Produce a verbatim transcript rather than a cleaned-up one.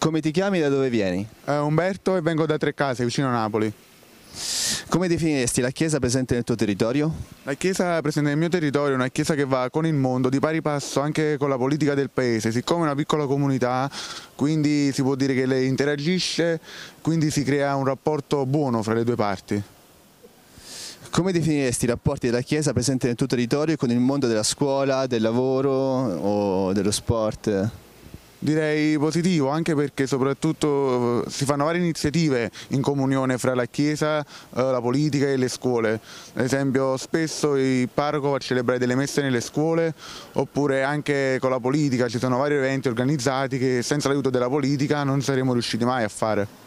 Come ti chiami e da dove vieni? Eh, Umberto e vengo da Trecase, vicino a Napoli. Come definiresti la chiesa presente nel tuo territorio? La chiesa presente nel mio territorio è una chiesa che va con il mondo, di pari passo anche con la politica del paese. Siccome è una piccola comunità, quindi si può dire che lei interagisce, quindi si crea un rapporto buono fra le due parti. Come definiresti i rapporti della chiesa presente nel tuo territorio con il mondo della scuola, del lavoro o dello sport? Direi positivo, anche perché soprattutto eh, si fanno varie iniziative in comunione fra la Chiesa, eh, la politica e le scuole. Ad esempio spesso il parroco va a celebrare delle messe nelle scuole, oppure anche con la politica ci sono vari eventi organizzati che senza l'aiuto della politica non saremmo riusciti mai a fare.